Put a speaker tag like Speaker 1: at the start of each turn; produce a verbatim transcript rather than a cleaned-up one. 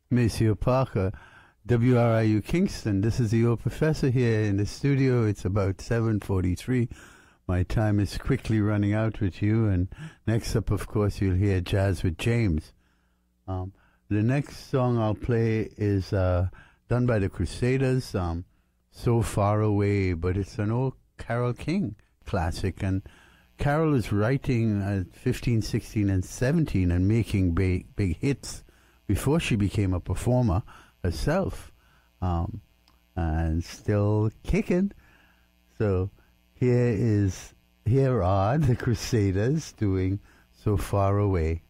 Speaker 1: Monsieur Parker, W R I U Kingston. This is the old professor here in the studio. It's about seven forty-three. My time is quickly running out with you, and next up, of course, you'll hear Jazz with James. Um, the next song I'll play is uh, done by the Crusaders, um, So Far Away, but it's an old Carole King classic, and Carole is writing at fifteen, sixteen, and seventeen and making big, big hits before she became a performer herself, um, and still kicking. So here is here are the Crusaders doing So Far Away.